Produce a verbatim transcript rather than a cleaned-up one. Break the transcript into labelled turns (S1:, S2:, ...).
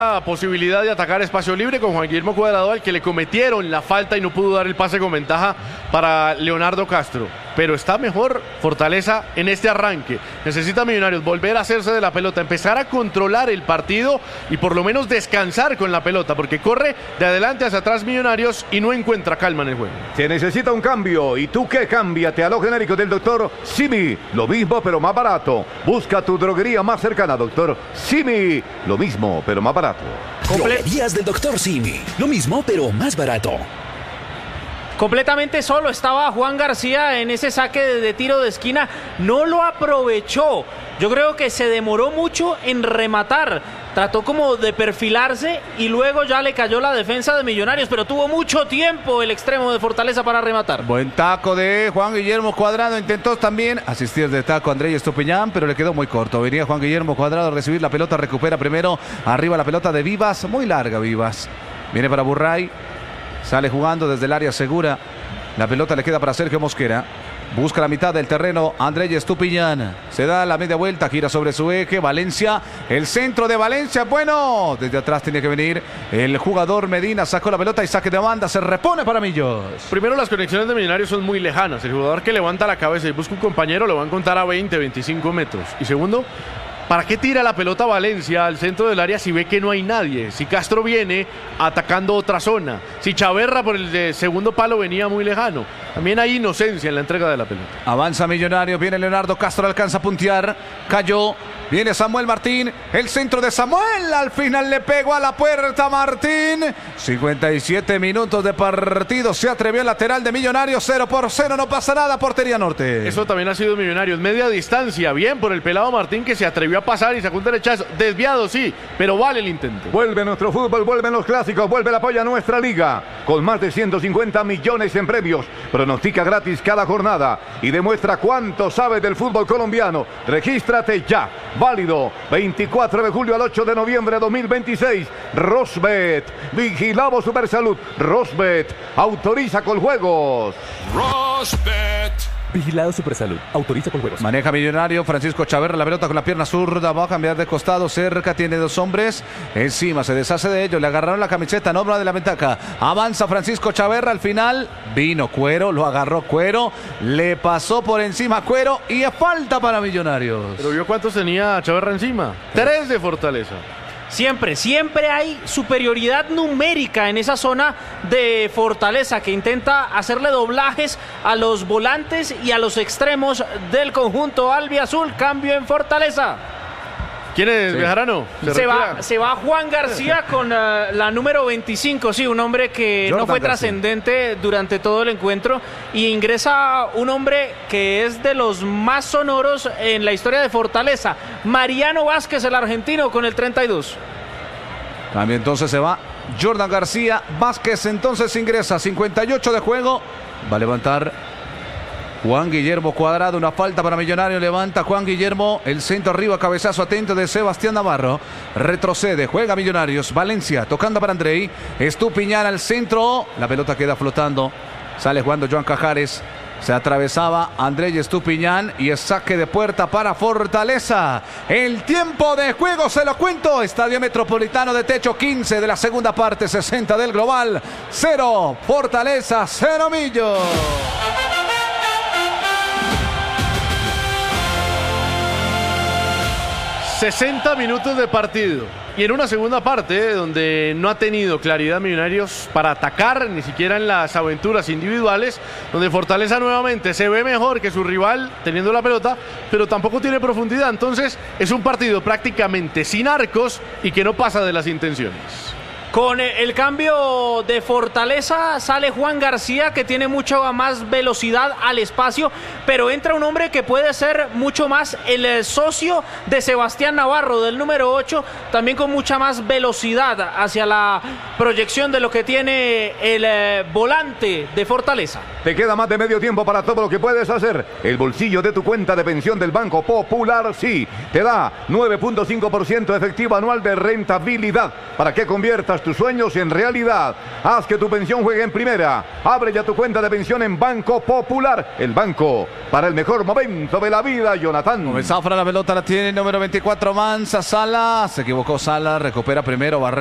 S1: La posibilidad de atacar espacio libre con Juan Guillermo Cuadrado, al que le cometieron la falta y no pudo dar el pase con ventaja para Leonardo Castro. Pero está mejor Fortaleza en este arranque. Necesita Millonarios volver a hacerse de la pelota, empezar a controlar el partido y por lo menos descansar con la pelota, porque corre de adelante hacia atrás Millonarios y no encuentra calma en el juego.
S2: Se necesita un cambio. ¿Y tú qué? Cámbiate a lo genérico del doctor Simi. Lo mismo pero más barato. Busca tu droguería más cercana, doctor Simi. Lo mismo pero más barato.
S3: Droguerías del doctor Simi. Lo mismo pero más barato.
S4: Completamente solo estaba Juan García en ese saque de, de tiro de esquina. No lo aprovechó. Yo creo que se demoró mucho en rematar. Trató como de perfilarse y luego ya le cayó la defensa de Millonarios, pero tuvo mucho tiempo el extremo de Fortaleza para rematar.
S5: Buen taco de Juan Guillermo Cuadrado. Intentó también asistir de taco a Andrés Estupiñán, pero le quedó muy corto. Venía Juan Guillermo Cuadrado a recibir la pelota. Recupera primero. Arriba la pelota de Vivas. Muy larga Vivas. Viene para Burray. Sale jugando desde el área segura. La pelota le queda para Sergio Mosquera. Busca la mitad del terreno Andrés Estupiñán. Se da la media vuelta, gira sobre su eje. Valencia, el centro de Valencia. Bueno, desde atrás tiene que venir el jugador Medina. Sacó la pelota y saque de banda. Se repone para Millos.
S1: Primero, las conexiones de Millonarios son muy lejanas. El jugador que levanta la cabeza y busca un compañero lo va a encontrar a veinte, veinticinco metros. Y segundo, ¿para qué tira la pelota Valencia al centro del área si ve que no hay nadie? Si Castro viene atacando otra zona. Si Chaverra por el de segundo palo venía muy lejano. También hay inocencia en la entrega de la pelota.
S5: Avanza Millonarios, viene Leonardo Castro, alcanza a puntear. Cayó, viene Samuel Martín. El centro de Samuel, al final le pegó a la puerta Martín. cincuenta y siete minutos de partido. Se atrevió el lateral de Millonarios. cero por cero, no pasa nada, portería norte.
S1: Eso también ha sido Millonarios. Media distancia, bien por el pelado Martín, que se atrevió a pasar y sacó un derechazo. Desviado, sí, pero vale el intento.
S2: Vuelve nuestro fútbol, vuelven los clásicos, vuelve el apoyo a nuestra liga. Con más de ciento cincuenta millones en premios. Pronostica gratis cada jornada y demuestra cuánto sabe del fútbol colombiano. Regístrate ya. Válido veinticuatro de julio al ocho de noviembre de dos mil veintiséis. Rosbet. Vigilamos Supersalud. Rosbet. Autoriza con juegos.
S3: Rosbet. Vigilado Supersalud. Autoriza con juegos.
S5: Maneja Millonario. Francisco Chaverra la pelota con la pierna zurda. Va a cambiar de costado. Cerca tiene dos hombres. Encima se deshace de ellos. Le agarraron la camiseta. Nombra de la ventaja. Avanza Francisco Chaverra. Al final vino Cuero. Lo agarró Cuero. Le pasó por encima Cuero. Y es falta para Millonarios.
S1: Pero vio cuántos tenía Chaverra encima. Tres de Fortaleza.
S4: Siempre, siempre hay superioridad numérica en esa zona de Fortaleza, que intenta hacerle doblajes a los volantes y a los extremos del conjunto albiazul. Cambio en Fortaleza.
S1: ¿Quién es,
S5: Sí.
S1: Bejarano?
S4: Se, se, va, se va Juan García con uh, la número veinticinco, sí, un hombre que
S5: Jordan
S4: no fue
S5: García.
S4: trascendente durante todo el encuentro, y ingresa un hombre que es de los más sonoros en la historia de Fortaleza, Mariano Vázquez, el argentino, con el treinta y dos.
S5: También entonces se va Jordan García. Vázquez entonces ingresa. cincuenta y ocho de juego. Va a levantar Juan Guillermo Cuadrado, una falta para Millonario. Levanta Juan Guillermo, el centro arriba, cabezazo atento de Sebastián Navarro. Retrocede, juega Millonarios. Valencia tocando para Andrei. Estupiñán al centro. La pelota queda flotando. Sale jugando Joan Cajares. Se atravesaba Andrés Estupiñán y es saque de puerta para Fortaleza. El tiempo de juego se lo cuento. Estadio Metropolitano de techo, quince de la segunda parte, sesenta del global. Cero Fortaleza, cero Millos.
S1: sesenta minutos de partido. Y en una segunda parte donde no ha tenido claridad Millonarios para atacar, ni siquiera en las aventuras individuales, donde Fortaleza nuevamente se ve mejor que su rival teniendo la pelota, pero tampoco tiene profundidad. Entonces es un partido prácticamente sin arcos y que no pasa de las intenciones.
S4: Con el cambio de Fortaleza sale Juan García, que tiene mucha más velocidad al espacio, pero entra un hombre que puede ser mucho más el socio de Sebastián Navarro, del número ocho, también con mucha más velocidad hacia la proyección de lo que tiene el eh, volante de Fortaleza.
S2: Te queda más de medio tiempo para todo lo que puedes hacer. El bolsillo de tu cuenta de pensión del Banco Popular, sí, te da nueve punto cinco por ciento efectivo anual de rentabilidad para que conviertas conviertas tus sueños en realidad. Haz que tu pensión juegue en primera. Abre ya tu cuenta de pensión en Banco Popular, el banco para el mejor momento de la vida, Jonathan.
S5: Zafra, la pelota la tiene número veinticuatro, Mansa, Sala. Se equivocó Sala, recupera primero Barrera.